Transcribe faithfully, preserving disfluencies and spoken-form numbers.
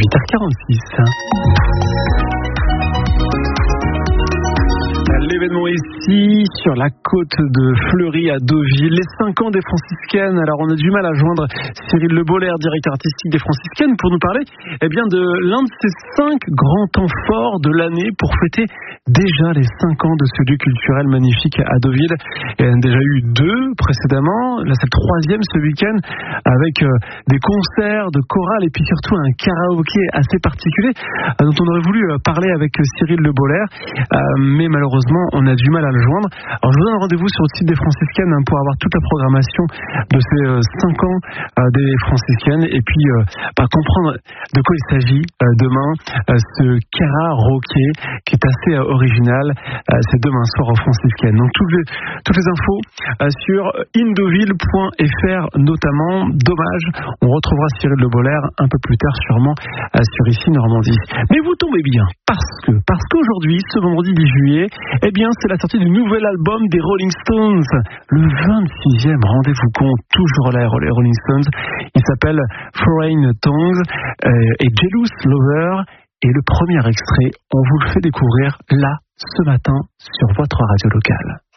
huit heures quarante-six. L'événement ici, sur la côte de Fleury à Deauville, les cinq ans des franciscaines. Alors on a du mal à joindre Cyril Le Bollaert, directeur artistique des franciscaines, pour nous parler eh bien, de l'un de ces cinq grands temps forts de l'année pour fêter déjà les cinq ans de ce lieu culturel magnifique à Deauville. Il y en a déjà eu deux précédemment, là c'est le troisième ce week-end, avec euh, des concerts de chorale et puis surtout un karaoké assez particulier euh, dont on aurait voulu euh, parler avec euh, Cyril Le Bollaert, euh, mais malheureusement on a du mal à le joindre. Alors je vous donne un rendez-vous sur le site des franciscaines hein, pour avoir toute la programmation de ces euh, cinq ans euh, des franciscaines et puis euh, bah, comprendre de quoi il s'agit euh, demain, euh, ce karaoké qui est assez euh, original, euh, c'est demain soir aux franciscaines. Donc toutes les, toutes les infos euh, sur indeauville point f r notamment. Dommage, on retrouvera Cyril Le Bollaert un peu plus tard sûrement euh, sur Ici Normandie. Mais vous tombez bien parce que parce qu'aujourd'hui, ce vendredi dix juillet, eh bien c'est la sortie du nouvel album des Rolling Stones, le vingt-sixième, rendez-vous compte, toujours là les Rolling Stones. Il s'appelle Foreign Tongues euh, et Jealous Lover. Et le premier extrait, on vous le fait découvrir là, ce matin, sur votre radio locale.